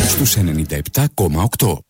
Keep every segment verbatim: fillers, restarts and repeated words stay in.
στους ενενήντα επτά κόμμα οκτώ.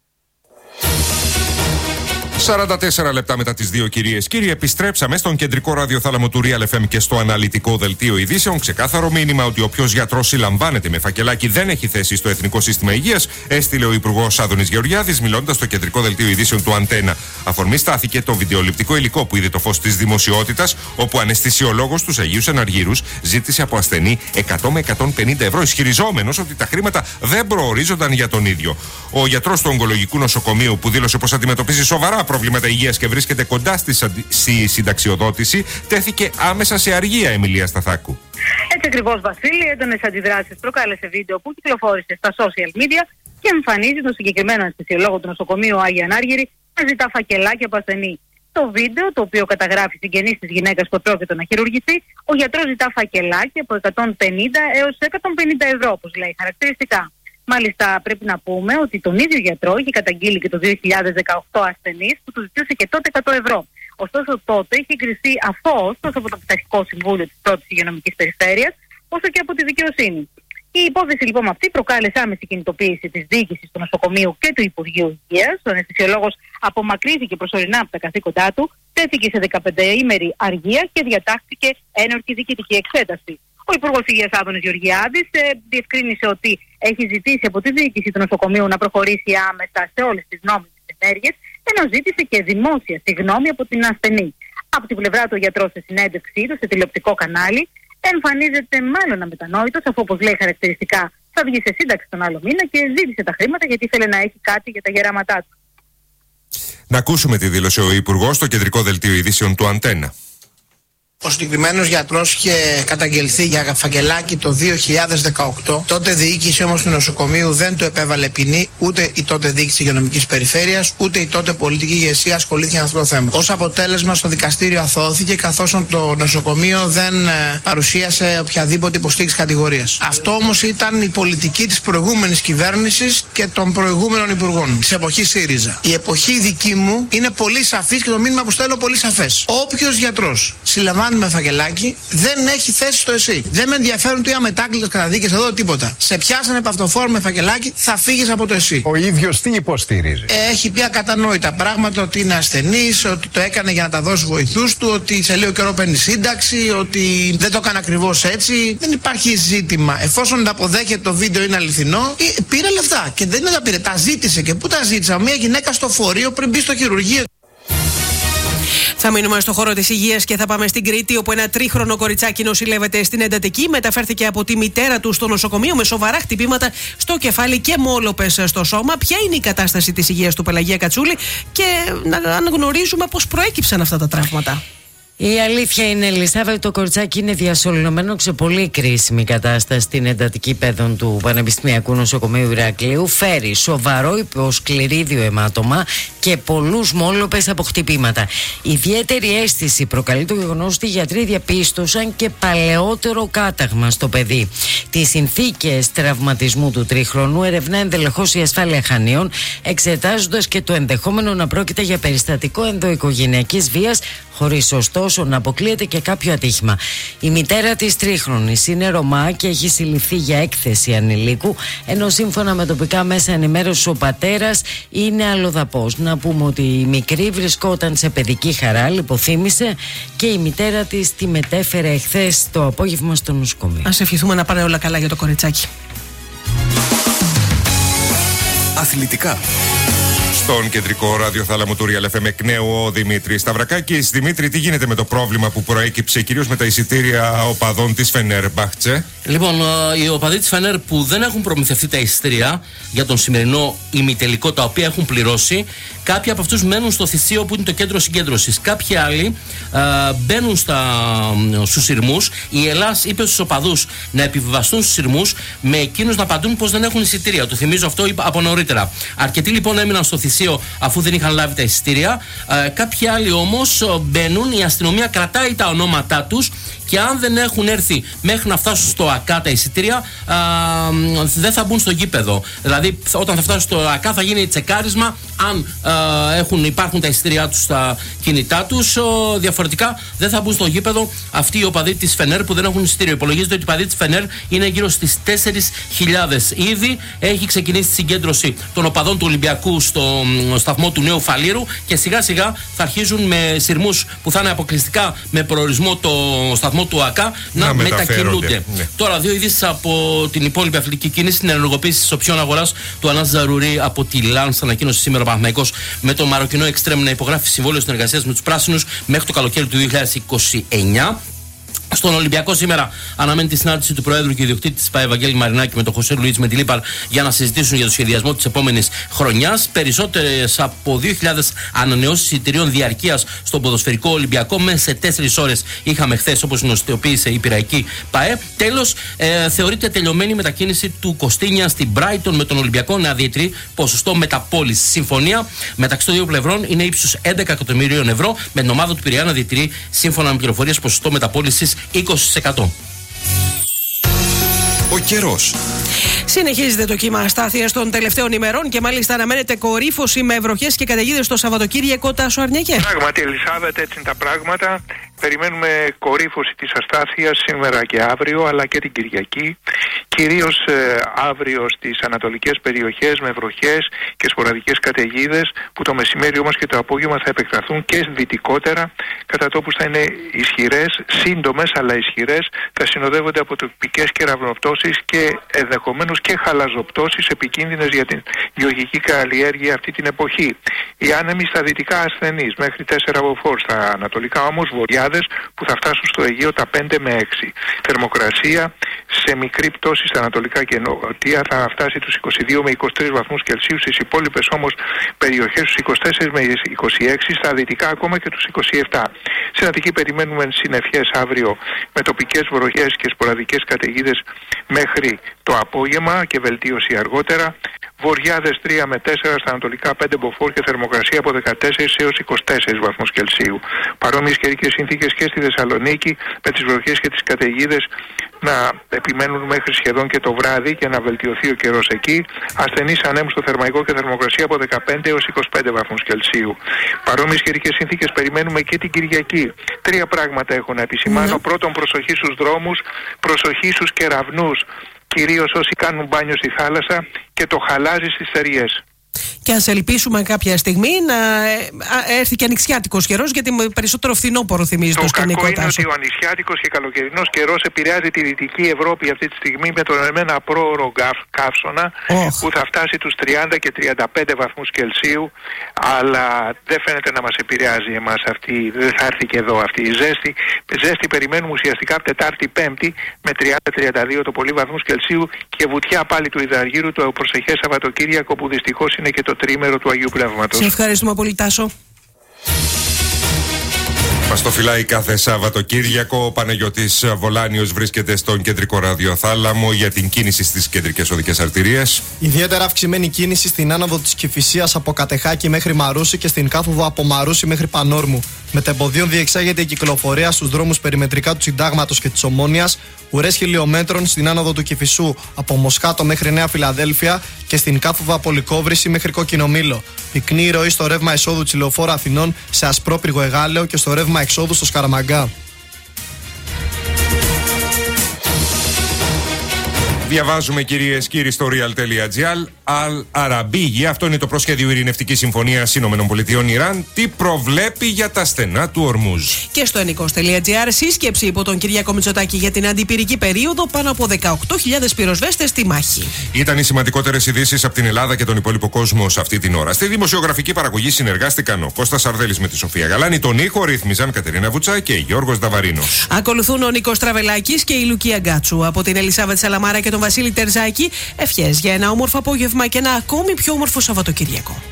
σαράντα τέσσερα λεπτά μετά τις δύο, κυρίες και κύριοι, επιστρέψαμε στον κεντρικό ραδιοθάλαμο του Real εφ εμ και στο αναλυτικό δελτίο ειδήσεων. Ξεκάθαρο μήνυμα ότι όποιος γιατρός συλλαμβάνεται με φακελάκι δεν έχει θέση στο Εθνικό Σύστημα Υγείας, έστειλε ο Υπουργός Άδωνης Γεωργιάδης, μιλώντας στο κεντρικό δελτίο ειδήσεων του Αντένα. Αφορμή στάθηκε το βιντεοληπτικό υλικό που είδε το φως της δημοσιότητας, όπου ο αναισθησιολόγος τους Αγίους Αναργύρους ζήτησε από ασθενή εκατό με εκατόν πενήντα ευρώ, ισχυριζόμενος ότι τα χρήματα δεν προορίζονταν για τον ίδιο. Ο γιατρός του Ογκολογικού Νοσοκομείου, που δήλωσε πως αντιμετωπίζει σοβαρά προβλήματα υγείας και βρίσκεται κοντά στη, στη συνταξιοδότηση, τέθηκε άμεσα σε αργία. Εμιλία Σταθάκου. Έτσι ακριβώς, Βασίλη, έντονες αντιδράσεις προκάλεσε βίντεο που κυκλοφόρησε στα social media και εμφανίζει τον συγκεκριμένο αναισθησιολόγο του νοσοκομείου Άγια Ανάργυρη να ζητά φακελάκια από ασθενή. Το βίντεο, το οποίο καταγράφει συγγενείς της γυναίκας που πρόκειται να χειρουργηθεί, ο γιατρός ζητά φακελάκια από εκατόν πενήντα έως εκατόν πενήντα ευρώ, όπως λέει χαρακτηριστικά. Μάλιστα, πρέπει να πούμε ότι τον ίδιο γιατρό είχε καταγγείλει και το δύο χιλιάδες δεκαοκτώ ασθενείς που του ζητούσε και τότε εκατό ευρώ. Ωστόσο, τότε είχε εγκριθεί αφός τόσο από το Πειθαρχικό Συμβούλιο της πρώτης Υγειονομικής Περιφέρειας, όσο και από τη δικαιοσύνη. Η υπόθεση λοιπόν αυτή προκάλεσε άμεση κινητοποίηση της διοίκησης του νοσοκομείου και του Υπουργείου Υγείας. Ο αναισθησιολόγος απομακρύνθηκε προσωρινά από τα καθήκοντά του, τέθηκε σε δεκαπενταήμερη αργία και διατάχθηκε ένορκη διοικητική εξέταση. Ο Υπουργός Υγείας Άδωνης Γεωργιάδης ε, διευκρίνησε ότι έχει ζητήσει από τη διοίκηση του νοσοκομείου να προχωρήσει άμεσα σε όλες τις νόμιμες ενέργειες, ενώ ζήτησε και δημόσια συγγνώμη από την ασθενή. Από την πλευρά του, ο γιατρός σε συνέντευξή του σε τηλεοπτικό κανάλι εμφανίζεται μάλλον αμετανόητος, αφού, όπως λέει χαρακτηριστικά, θα βγει σε σύνταξη τον άλλο μήνα και ζήτησε τα χρήματα γιατί ήθελε να έχει κάτι για τα γεράματά του. Να ακούσουμε τη δήλωση ο Υπουργός στο κεντρικό δελτίο ειδήσεων του Αντένα. Ο συγκεκριμένος γιατρός είχε καταγγελθεί για φακελάκι το δύο χιλιάδες δεκαοκτώ. Τότε διοίκηση όμως του νοσοκομείου δεν του επέβαλε ποινή, ούτε η τότε διοίκηση υγειονομικής περιφέρειας, ούτε η τότε πολιτική ηγεσία ασχολήθηκε με αυτό το θέμα. Ως αποτέλεσμα, στο δικαστήριο αθώθηκε, καθώς το νοσοκομείο δεν παρουσίασε οποιαδήποτε υποστήριξη κατηγορίας. Αυτό όμως ήταν η πολιτική της προηγούμενης κυβέρνησης και των προηγούμενων υπουργών, της εποχής ΣΥΡΙΖΑ. Η εποχή δική μου είναι πολύ σαφής και το μήνυμα που στέλνω πολύ σαφές. Όποιος γιατρός συλλαμβάνει με φακελάκι δεν έχει θέση στο ΕΣΥ. Δεν με ενδιαφέρουν τι αμετάκλητες καταδίκες εδώ, τίποτα. Σε πιάσανε επαυτοφόρο με φακελάκι, θα φύγεις από το ΕΣΥ. Ο ίδιος τι υποστηρίζει? Έχει πει ακατανόητα πράγματα, ότι είναι ασθενής, ότι το έκανε για να τα δώσει βοηθούς του, ότι σε λίγο καιρό παίρνει σύνταξη, ότι δεν το έκανε ακριβώς έτσι. Δεν υπάρχει ζήτημα. Εφόσον τα αποδέχεται το βίντεο είναι αληθινό, πήρε λεφτά. Και δεν είναι τα πήρε, τα ζήτησε. Και πού τα ζήτησε? Μια γυναίκα στο φορείο πριν μπει στο χειρουργείο. Θα μείνουμε στο χώρο της υγείας και θα πάμε στην Κρήτη, όπου ένα τρίχρονο κοριτσάκι νοσηλεύεται στην εντατική. Μεταφέρθηκε από τη μητέρα του στο νοσοκομείο με σοβαρά χτυπήματα στο κεφάλι και μόλοπες στο σώμα. Ποια είναι η κατάσταση της υγείας του, Πελαγία Κατσούλη, και να αναγνωρίζουμε πώς προέκυψαν αυτά τα τραύματα? Η αλήθεια είναι, Ελισάβετ, το κοριτσάκι είναι διασωληνωμένο σε πολύ κρίσιμη κατάσταση στην εντατική παιδών του Πανεπιστημιακού Νοσοκομείου Ηρακλείου. Φέρει σοβαρό υποσκληρίδιο αιμάτωμα και πολλούς μόλοπες από χτυπήματα. Ιδιαίτερη αίσθηση προκαλεί το γεγονός ότι οι γιατροί διαπίστωσαν και παλαιότερο κάταγμα στο παιδί. Τις συνθήκες τραυματισμού του τρίχρονου ερευνά ενδελεχώς η ασφάλεια Χανίων, εξετάζοντας και το ενδεχόμενο να πρόκειται για περιστατικό ενδοοικογενειακής βίας, χωρίς ωστόσο να αποκλείεται και κάποιο ατύχημα. Η μητέρα της τρίχρονης είναι Ρωμά και έχει συλληφθεί για έκθεση ανηλίκου, ενώ σύμφωνα με τοπικά μέσα ενημέρωσης ο πατέρας είναι αλλοδαπός. Να πούμε ότι η μικρή βρισκόταν σε παιδική χαρά, λιποθύμησε, και η μητέρα της τη μετέφερε εχθές το απόγευμα στο νοσοκομείο. Ας ευχηθούμε να πάνε όλα καλά για το κοριτσάκι. Αθλητικά. Στον κεντρικό ραδιοθάλαμο του Real εφ εμ εκ νέου ο Δημήτρης Σταυρακάκης. Δημήτρη, τι γίνεται με το πρόβλημα που προέκυψε κυρίως με τα εισιτήρια οπαδών της Φενέρμπαχτσε? Λοιπόν, οι οπαδοί της Φενέρ που δεν έχουν προμηθευτεί τα εισιτήρια για τον σημερινό ημιτελικό, τα οποία έχουν πληρώσει, κάποιοι από αυτούς μένουν στο Θησίο, που είναι το κέντρο συγκέντρωσης. Κάποιοι άλλοι α, μπαίνουν στα, στους σειρμούς. Η Ελλάς είπε στους οπαδούς να επιβιβαστούν στους σειρμούς, με εκείνους να απαντούν πως δεν έχουν εισιτήρια. Το θυμίζω αυτό από νωρίτερα. Αρκετοί λοιπόν έμειναν στο Θησίο αφού δεν είχαν λάβει τα εισιτήρια. Α, κάποιοι άλλοι όμως μπαίνουν, η αστυνομία κρατάει τα ονόματά τους, και αν δεν έχουν έρθει μέχρι να φτάσουν στο ΑΚΑ τα εισιτήρια, α, δεν θα μπουν στο γήπεδο. Δηλαδή, όταν θα φτάσουν στο ΑΚΑ θα γίνει τσεκάρισμα αν α, έχουν, υπάρχουν τα εισιτήριά τους στα κινητά τους. Διαφορετικά δεν θα μπουν στο γήπεδο αυτοί οι οπαδοί της Φενέρ που δεν έχουν εισιτήριο. Υπολογίζεται ότι οι οπαδοί της Φενέρ είναι γύρω στις τέσσερις χιλιάδες. Ήδη έχει ξεκινήσει η συγκέντρωση των οπαδών του Ολυμπιακού στο σταθμό του Νέου Φαλήρου και σιγά σιγά θα αρχίζουν με σειρμούς που θα είναι αποκλειστικά με προορισμό το σταθμό του ΑΚΑ να, να μετακινούνται. Ναι. Τώρα, δύο ειδήσεις από την υπόλοιπη αθλητική κίνηση. Την ενεργοποίηση της οψιών αγοράς του Ανάς Ζαρουρί από τη Λάνς ανακοίνωσε σήμερα ο Παναθηναϊκός με τον Μαροκινό Εξτρέμ να υπογράφει συμβόλαιο συνεργασίας με τους πράσινους μέχρι το καλοκαίρι του δύο χιλιάδες είκοσι εννιά. Στον Ολυμπιακό σήμερα αναμένει τη συνάντηση του Προέδρου και ιδιοκτήτη της ΠΑΕ Βαγγέλη Μαρινάκη με τον Χωσέ Λουίτς Μεντιλίπαρ για να συζητήσουν για το σχεδιασμό της επόμενης χρονιάς. Περισσότερες από δύο χιλιάδες ανανεώσεις εισιτηρίων διαρκείας στον ποδοσφαιρικό Ολυμπιακό μέσα σε τέσσερις ώρες είχαμε χθες, όπως γνωστοποιήσε η Πειραϊκή ΠΑΕ. Τέλος, ε, θεωρείται τελειωμένη η μετακίνηση του Κωστίνια στην Brighton με τον Ολυμπιακό να διατηρεί ποσοστό μεταπώληση. Συμφωνία μεταξύ των δύο πλευρών είναι ύψους έντεκα εκατομμυρίων ευρώ, με την ομάδα του Πειραιά να διατηρεί σύμφωνα με πληροφορίες ποσοστό μεταπώλησης είκοσι τοις εκατό. Ο καιρός. Συνεχίζεται το κύμα αστάθειας των τελευταίων ημερών και μάλιστα αναμένεται κορύφωση με βροχές και καταιγίδες το Σαββατοκύριακο. Τάσο Αρνιακέ. Πράγματι, Ελισάβετ, έτσι είναι τα πράγματα. Περιμένουμε κορύφωση της αστάθειας σήμερα και αύριο, αλλά και την Κυριακή. Κυρίως ε, αύριο στις ανατολικές περιοχές με βροχές και σποραδικές καταιγίδες, που το μεσημέρι όμως και το απόγευμα θα επεκταθούν και δυτικότερα, κατά τόπους θα είναι ισχυρές, σύντομες αλλά ισχυρές, θα συνοδεύονται από τοπικές κεραυνοπτώσεις και ενδεχομένως και χαλαζοπτώσεις επικίνδυνες για την γεωργική καλλιέργεια αυτή την εποχή. Οι άνεμοι στα δυτικά ασθενείς μέχρι τέσσερα μποφόρ, στα ανατολικά όμως βοριάδες που θα φτάσουν στο Αιγαίο τα πέντε με έξι. Θερμοκρασία σε μικρή πτώση στα ανατολικά και νότια θα φτάσει τους είκοσι δύο με είκοσι τρεις βαθμούς Κελσίου, στις υπόλοιπες όμως περιοχές τους είκοσι τέσσερα με είκοσι έξι, στα δυτικά ακόμα και τους είκοσι επτά. Στην Αττική περιμένουμε συννεφιές αύριο με τοπικές βροχές και σποραδικές καταιγίδες μέχρι το απόγευμα και βελτίωση αργότερα. Βοριάδες τρία με τέσσερα, στα ανατολικά πέντε μποφόρ και θερμοκρασία από δεκατέσσερα έως είκοσι τέσσερα βαθμούς Κελσίου. Παρόμοιες καιρικές συνθήκες και στη Θεσσαλονίκη με τις βροχές και τις καταιγίδες να επιμένουν μέχρι σχεδόν και το βράδυ και να βελτιωθεί ο καιρός εκεί. Ασθενείς ανέμους στο Θερμαϊκό και θερμοκρασία από δεκαπέντε έως είκοσι πέντε βαθμούς Κελσίου. Παρόμοιες καιρικές συνθήκες περιμένουμε και την Κυριακή. Τρία πράγματα έχω να επισημάνω. Mm. Πρώτον, προσοχή στους δρόμους, προσοχή στους κεραυνούς, κυρίως όσοι κάνουν μπάνιο στη θάλασσα, και το χαλάζι στις θεριές. Και ας ελπίσουμε κάποια στιγμή να έρθει και ανοιξιάτικος καιρός, γιατί περισσότερο φθινόπωρο θυμίζει το, το σκηνικό. Το κακό είναι ότι ο ανοιξιάτικος και καλοκαιρινός καιρός επηρεάζει τη Δυτική Ευρώπη αυτή τη στιγμή με τον ένα πρόωρο καύσωνα oh. που θα φτάσει τους τριάντα και τριάντα πέντε βαθμούς Κελσίου, αλλά δεν φαίνεται να μας επηρεάζει εμάς αυτή, δεν θα έρθει και εδώ αυτή η ζέστη. Ζέστη περιμένουμε ουσιαστικά από Τετάρτη Πέμπτη με τριάντα με τριάντα δύο το πολύ βαθμούς Κελσίου και βουτιά πάλι του Ιδαργύρου το προσεχές Σαββατοκύριακο, που δυστυχώς είναι και το τρίμερο του Αγίου Πνεύματος. Σε ευχαριστούμε πολύ, Τάσο. Μας το φυλάει κάθε Σαββατοκύριακο. Ο Παναγιώτης Βολάνιος βρίσκεται στον κεντρικό ραδιοθάλαμο για την κίνηση στις κεντρικές οδικές αρτηρίες. Ιδιαίτερα αυξημένη κίνηση στην άνοδο της Κηφισίας από Κατεχάκη μέχρι Μαρούσι και στην κάθοδο από Μαρούσι μέχρι Πανόρμου. Μετεμποδίων διεξάγεται η κυκλοφορία στους δρόμους περιμετρικά του Συντάγματος και της Ομόνοιας, ουρές χιλιόμετρων στην άνοδο του Κηφισού από Μοσχάτο μέχρι Νέα Φιλαδέλφια και στην κάθοδο από Λυκόβρηση μέχρι Κοκκινομήλο. Πυκνή ροή στο ρεύμα εισόδου της Λεωφόρου Αθηνών σε Ασπρόπυργο Εγάλεο και στο ρεύμα εξόδου στο Σκαραμαγκά. Διαβάζουμε, κυρίες και κύριοι, στο real.gr. Αλ-Αραμπίγη, αυτό είναι το προσχέδιο ειρηνευτικής συμφωνίας ΗΠΑ Ιράν. Τι προβλέπει για τα στενά του Ορμούζ. Και στο ενικός.gr, σύσκεψη υπό τον Κυριάκο Μητσοτάκη για την αντιπυρική περίοδο, πάνω από δεκαοκτώ χιλιάδες πυροσβέστες στη μάχη. Ήταν οι σημαντικότερες ειδήσεις από την Ελλάδα και τον υπόλοιπο κόσμο σε αυτή την ώρα. Στη δημοσιογραφική παραγωγή συνεργάστηκαν ο Κώστας Αρδέλης με τη Σοφία Γαλάνη, τον ήχο ρύθμιζαν Κατερίνα Βουτσά και Γιώργος Νταβαρίνος. Ακολουθούν ο Νίκος Τραβελάκης και η Λουκία Γκάτσου. Από την Ελισάβετ Σαλαμάρα και τον Βασίλη Τερζάκη, ευχές για ένα όμορφο απόγευμα και ένα ακόμη πιο όμορφο Σαββατοκύριακο.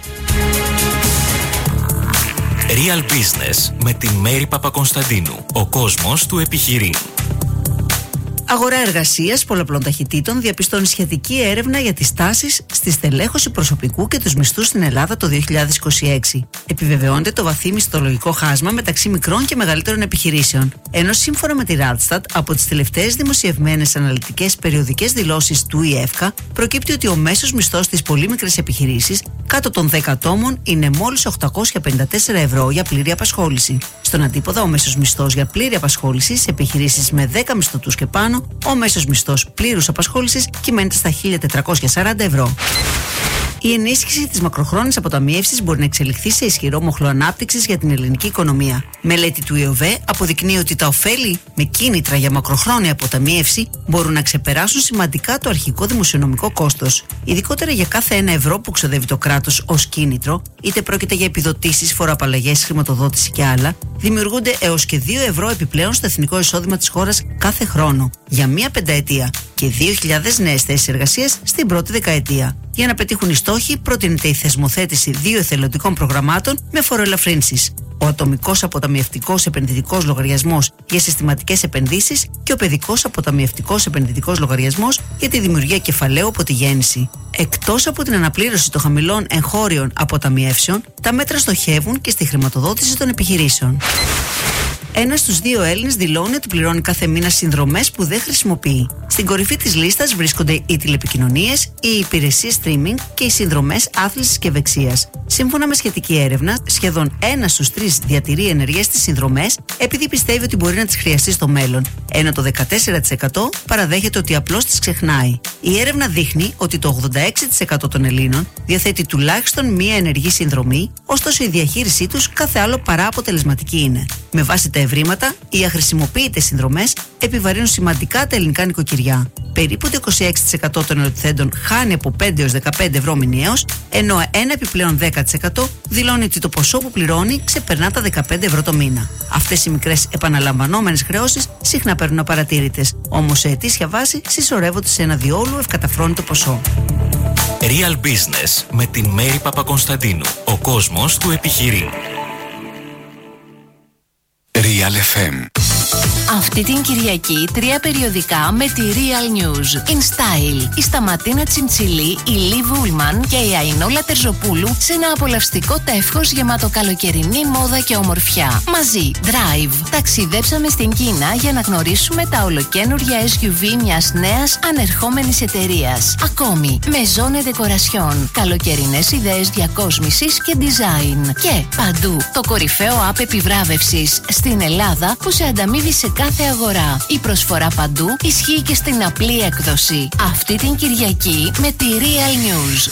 Real Business με τη Μέρη Παπακονσταντίνου. Ο κόσμος του επιχειρεί. Αγορά εργασίας πολλαπλών ταχυτήτων διαπιστώνει σχετική έρευνα για τις τάσεις στη στελέχωση προσωπικού και τους μισθούς στην Ελλάδα το δύο χιλιάδες είκοσι έξι. Επιβεβαιώνεται το βαθύ μισθολογικό χάσμα μεταξύ μικρών και μεγαλύτερων επιχειρήσεων. Ενώ σύμφωνα με τη Randstad, από τις τελευταίες δημοσιευμένες αναλυτικές περιοδικές δηλώσεις του ΙΕΦΚΑ, προκύπτει ότι ο μέσος μισθός στις πολύ μικρές επιχειρήσεις κάτω των δέκα ατόμων είναι μόλις οκτακόσια πενήντα τέσσερα ευρώ για πλήρη απασχόληση. Στον αντίποδα, ο μέσος μισθός για πλήρη απασχόληση σε επιχειρήσεις με δέκα μισθωτούς και πάνω, ο μέσος μισθός πλήρους απασχόλησης κυμαίνεται στα χίλια τετρακόσια σαράντα ευρώ. Η ενίσχυση της μακροχρόνιας αποταμίευσης μπορεί να εξελιχθεί σε ισχυρό μοχλό ανάπτυξης για την ελληνική οικονομία. Μελέτη του ΙΟΒΕ αποδεικνύει ότι τα ωφέλη με κίνητρα για μακροχρόνια αποταμίευση μπορούν να ξεπεράσουν σημαντικά το αρχικό δημοσιονομικό κόστος. Ειδικότερα για κάθε ένα ευρώ που ξοδεύει το κράτος ως κίνητρο, είτε πρόκειται για επιδοτήσεις, φοροαπαλλαγές, χρηματοδότηση και άλλα, δημιουργούνται έως και δύο ευρώ επιπλέον στο εθνικό εισόδημα της χώρας κάθε χρόνο, για μία πενταετία, και δύο χιλιάδες νέες θέσεις εργασίας στην πρώτη δεκαετία. Για να πετύχουν οι στόχοι, προτείνεται η θεσμοθέτηση δύο εθελοντικών προγραμμάτων με φοροελαφρύνσεις. Ο ατομικός αποταμιευτικός επενδυτικός λογαριασμός για συστηματικές επενδύσεις και ο παιδικός αποταμιευτικός επενδυτικός λογαριασμός για τη δημιουργία κεφαλαίου από τη γέννηση. Εκτός από την αναπλήρωση των χαμηλών εγχώριων αποταμιεύσεων, τα μέτρα στοχεύουν και στη χρηματοδότηση των επιχειρήσεων. Ένας στους δύο Έλληνες δηλώνει ότι πληρώνει κάθε μήνα συνδρομές που δεν χρησιμοποιεί. Στην κορυφή της λίστας βρίσκονται οι τηλεπικοινωνίες, οι υπηρεσίες streaming και οι συνδρομές άθλησης και ευεξίας. Σύμφωνα με σχετική έρευνα, σχεδόν ένας στους τρεις διατηρεί ενεργές τις συνδρομές επειδή πιστεύει ότι μπορεί να τις χρειαστεί στο μέλλον, ενώ το δεκατέσσερα τοις εκατό παραδέχεται ότι απλώς τις ξεχνάει. Η έρευνα δείχνει ότι το ογδόντα έξι τοις εκατό των Ελλήνων διαθέτει τουλάχιστον μία ενεργή συνδρομή, ωστόσο η διαχείρισή τους κάθε άλλο παρά αποτελεσματική είναι. Με βάση τα ευρήματα, οι αχρησιμοποιητές συνδρομές επιβαρύνουν σημαντικά τα ελληνικά νοικοκυριά. Περίπου το είκοσι έξι τοις εκατό των ερωτηθέντων χάνει από πέντε έως δεκαπέντε ευρώ μηνιαίως, ενώ ένα επιπλέον δέκα τοις εκατό δηλώνει ότι το ποσό που πληρώνει ξεπερνά τα δεκαπέντε ευρώ το μήνα. Αυτές οι μικρές επαναλαμβανόμενες χρεώσεις συχνά παίρνουν απαρατήρητες, όμως σε ετήσια βάση συσσωρεύονται σε ένα διόλου ευκαταφρόνητο ποσό. Real Business με την Μέρη Παπακονσταντίνου. Ο κόσμος του επιχειρεί. Real εφ εμ. Αυτή την Κυριακή τρία περιοδικά με τη Real News. In Style, η Σταματίνα Τσιντσιλή, η Λί Βούλμαν και η Αϊνόλα Τερζοπούλου σε ένα απολαυστικό τεύχος γεμάτο καλοκαιρινή μόδα και ομορφιά. Μαζί, Drive. Ταξιδέψαμε στην Κίνα για να γνωρίσουμε τα ολοκαίνουργια ες γιου βι μιας νέας ανερχόμενης εταιρείας. Ακόμη, Maison Decoration. Καλοκαιρινές ιδέες διακόσμησης και design. Και παντού, το κορυφαίο app επιβράβευσης στην Ελλάδα που σε ανταμείβει σε κάθε αγορά. Η προσφορά παντού ισχύει και στην απλή έκδοση. Αυτή την Κυριακή με τη Real News.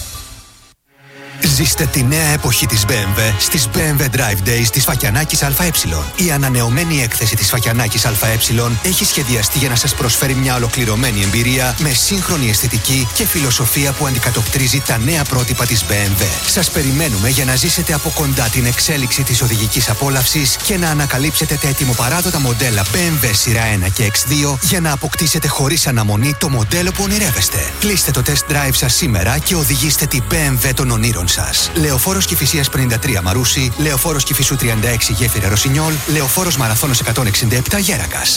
Ζήστε τη νέα εποχή της μπι εμ ντάμπλιου στις μπι εμ ντάμπλιου Drive Days της Φακιανάκης ΑΕ. Η ανανεωμένη έκθεση της Φακιανάκης ΑΕ έχει σχεδιαστεί για να σας προσφέρει μια ολοκληρωμένη εμπειρία με σύγχρονη αισθητική και φιλοσοφία που αντικατοπτρίζει τα νέα πρότυπα της μπι εμ ντάμπλιου. Σας περιμένουμε για να ζήσετε από κοντά την εξέλιξη της οδηγικής απόλαυσης και να ανακαλύψετε τα ετοιμοπαράδοτα μοντέλα μπι εμ ντάμπλιου σειρά ένα και εξ δύο για να αποκτήσετε χωρίς αναμονή το μοντέλο που ονειρεύεστε. Κλείστε το test drive σας σήμερα και οδηγήστε την μπι εμ ντάμπλιου των ονείρων σας. Λεωφόρος Κηφισίας πενήντα τρία Μαρούσι, Λεωφόρος Κηφισού τριάντα έξι Γέφυρα Ρωσινιόλ, Λεωφόρος Μαραθώνος εκατόν εξήντα επτά Γέρακας.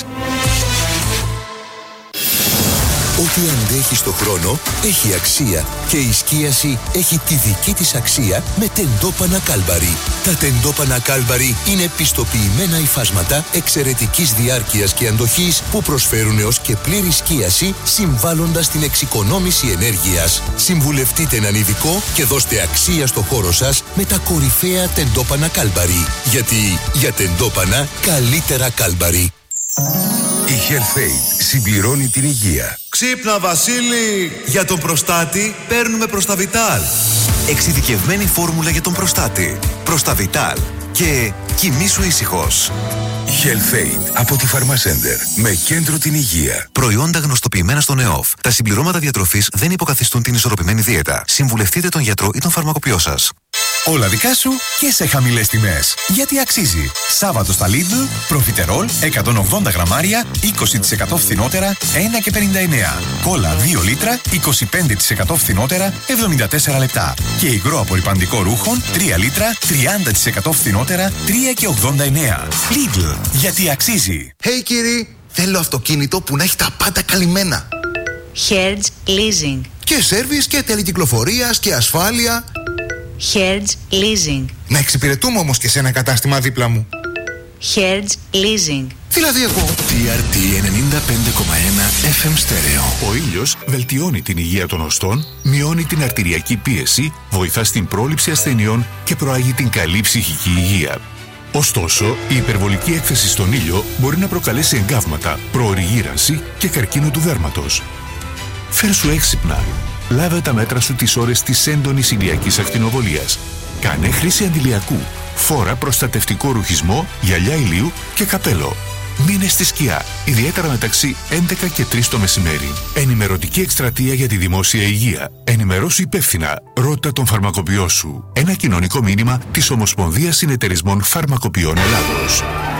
Ό,τι αντέχει στο χρόνο έχει αξία και η σκίαση έχει τη δική της αξία με τεντόπανα Κάλμπαρι. Τα τεντόπανα Κάλμπαρι είναι πιστοποιημένα υφάσματα εξαιρετικής διάρκειας και αντοχής που προσφέρουν έως και πλήρη σκίαση συμβάλλοντας στην εξοικονόμηση ενέργειας. Συμβουλευτείτε έναν ειδικό και δώστε αξία στο χώρο σας με τα κορυφαία τεντόπανα Κάλμπαρι. Γιατί για τεντόπανα καλύτερα Κάλμπαρι. Η HealthAid συμπληρώνει την υγεία. Ξύπνα Βασίλη! Για τον προστάτη παίρνουμε Προσταβιτάλ. Εξειδικευμένη φόρμουλα για τον προστάτη. Προσταβιτάλ. Και κοιμήσου ήσυχος. HealthAid από τη Pharmacenter με κέντρο την υγεία. Προϊόντα γνωστοποιημένα στον ΕΟΦ. Τα συμπληρώματα διατροφής δεν υποκαθιστούν την ισορροπημένη δίαιτα. Συμβουλευτείτε τον γιατρό ή τον φαρμακοποιό σας. Όλα δικά σου και σε χαμηλές τιμές. Γιατί αξίζει. Σάββατο στα Lidl, προφιτερόλ εκατόν ογδόντα γραμμάρια, είκοσι τοις εκατό φθηνότερα, ένα και πενήντα εννέα. Κόλλα δύο λίτρα, είκοσι πέντε τοις εκατό φθηνότερα, εβδομήντα τέσσερα λεπτά. Και υγρό απορρυπαντικό ρούχων, τρία λίτρα, τριάντα τοις εκατό φθηνότερα, τρία και ογδόντα εννέα. Lidl, γιατί αξίζει. Hey κύριοι, θέλω αυτοκίνητο που να έχει τα πάντα καλυμμένα. Hertz Leasing. Και σέρβις και τελεκυκλοφορίας και ασφάλεια. Hertz Leasing. Να εξυπηρετούμε όμως και σε ένα κατάστημα δίπλα μου. Hertz Leasing. Δηλαδή εγώ. τι αρ τι ενενήντα πέντε κόμμα ένα εφ εμ Stereo. Ο ήλιος βελτιώνει την υγεία των οστών, μειώνει την αρτηριακή πίεση, βοηθά στην πρόληψη ασθενειών και προάγει την καλή ψυχική υγεία. Ωστόσο, η υπερβολική έκθεση στον ήλιο μπορεί να προκαλέσει εγκάβματα, προωρή γύρανση και καρκίνο του δέρματος. Φέρσου έξυπνα. Λάβε τα μέτρα σου τις ώρες της έντονης ηλιακής ακτινοβολίας. Κάνε χρήση αντιλιακού. Φόρα προστατευτικό ρουχισμό, γυαλιά ηλίου και καπέλο. Μείνε στη σκιά, ιδιαίτερα μεταξύ έντεκα και τρεις το μεσημέρι. Ενημερωτική εκστρατεία για τη δημόσια υγεία. Ενημερώσου υπεύθυνα. Ρώτα τον φαρμακοποιό σου. Ένα κοινωνικό μήνυμα της Ομοσπονδίας Συνεταιρισμών Φαρμακοποιών Ελλάδος.